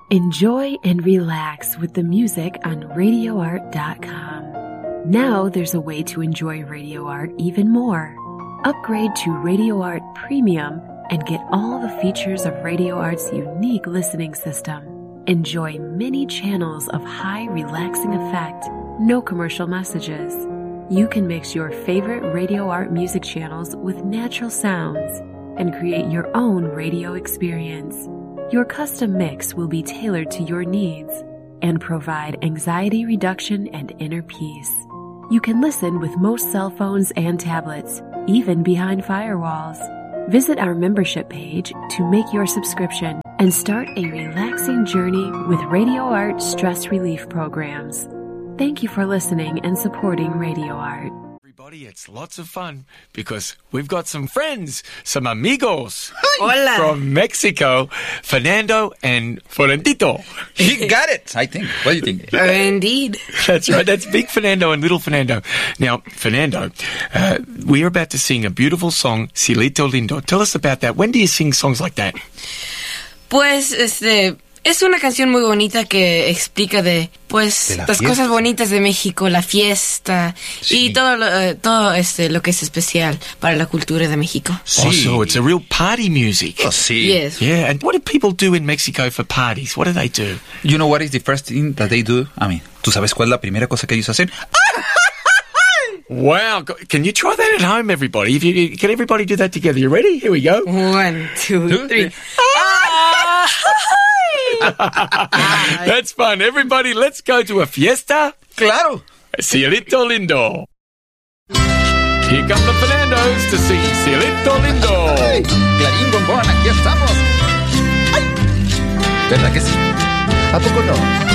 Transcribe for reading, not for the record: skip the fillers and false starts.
Enjoy and relax with the music on RadioArt.com. Now there's a way to enjoy Radio Art even more. Upgrade to Radio Art Premium and get all the features of Radio Art's unique listening system. Enjoy many channels of high relaxing effect, no commercial messages. You can mix your favorite Radio Art music channels with natural sounds and create your own radio experience. Your custom mix will be tailored to your needs and provide anxiety reduction and inner peace. You can listen with most cell phones and tablets, even behind firewalls. Visit our membership page to make your subscription and start a relaxing journey with Radio Art stress relief programs. Thank you for listening and supporting Radio Art. Everybody, it's lots of fun because we've got some friends, some amigos Hola. from Mexico, Fernando and Fernandito. He got it, I think. What do you think? Indeed. That's right. That's Big Fernando and Little Fernando. Now, Fernando, we are about to sing a beautiful song, Cielito Lindo. Tell us about that. When do you sing songs like that? Pues, es una canción muy bonita que explica de las cosas bonitas de México, la fiesta y todo lo que es especial para la cultura de México. Sí. Oh, so it's a real party music. Oh, sí. Yes. Yeah, and what do people do in Mexico for parties? What do they do? You know what is the first thing that they do? I mean, ¿tú sabes cuál es la primera cosa que ellos hacen? Wow, can you try that at home, everybody? Can everybody do that together? You ready? Here we go. 1, 2, 3. That's fun. Everybody, let's go to a fiesta. Claro. Cielito Lindo. Here come the Fernandos to sing Cielito Lindo. Ay, Clarín, bombón, aquí estamos. Ay. ¿Verdad que sí? ¿A poco no?